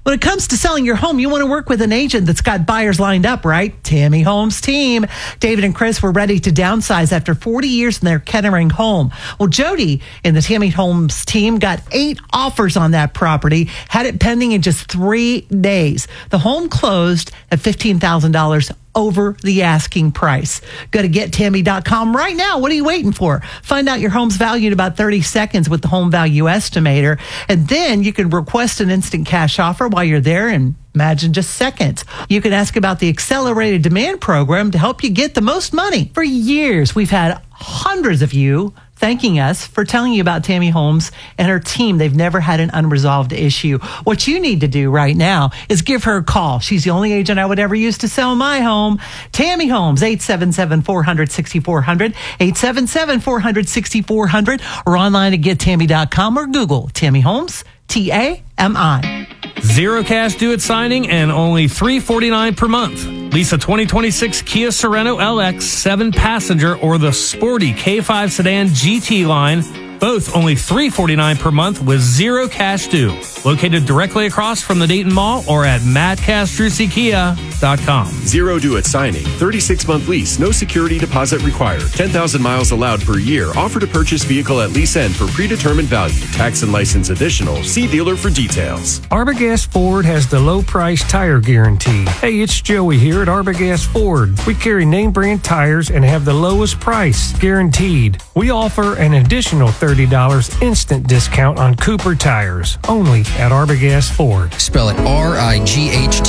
When it comes to selling your home, you want to work with an agent that's got buyers lined up, right? Tammy Holmes team. David and Chris were ready to downsize after 40 years in their Kettering home. Well, Jody and the Tammy Holmes team got 8 offers on that property, had it pending in just 3 days. The home closed at $15,000 over the asking price. Go to gettammy.com right now. What are you waiting for? Find out your home's value in about 30 seconds with the home value estimator. And then you can request an instant cash offer while you're there in, imagine, just seconds. You can ask about the accelerated demand program to help you get the most money. For years, we've had hundreds of you thanking us for telling you about Tammy Holmes and her team. They've never had an unresolved issue. What you need to do right now is give her a call. She's the only agent I would ever use to sell my home. Tammy Holmes, 877-400-6400, 877-400-6400, or online at gettammy.com or Google Tammy Holmes, T-A-M-I. Zero cash due at signing and only $349 per month. Lease a 2026 Kia Sorento LX 7-passenger or the sporty K5 sedan GT line. Both only $349 per month with zero cash due. Located directly across from the Dayton Mall or at mattcastruccikia.com. Zero due at signing. 36-month lease. No security deposit required. 10,000 miles allowed per year. Offer to purchase vehicle at lease end for predetermined value. Tax and license additional. See dealer for details. Arbogast Ford has the low price tire guarantee. Hey, it's Joey here at Arbogast Ford. We carry name brand tires and have the lowest price guaranteed. We offer an additional $30 instant discount on Cooper tires, only at Arbogast Ford. Spell it R-I-G-H-T.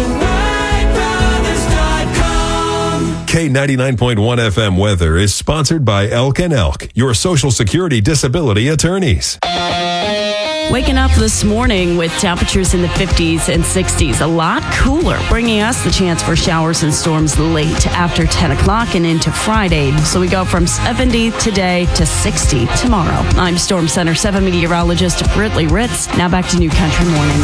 K99.1 FM weather is sponsored by Elk & Elk, your Social Security disability attorneys. Waking up this morning with temperatures in the 50s and 60s, a lot cooler, bringing us the chance for showers and storms late after 10 o'clock and into Friday. So we go from 70 today to 60 tomorrow. I'm Storm Center 7 meteorologist Britley Ritz. Now back to New Country Mornings.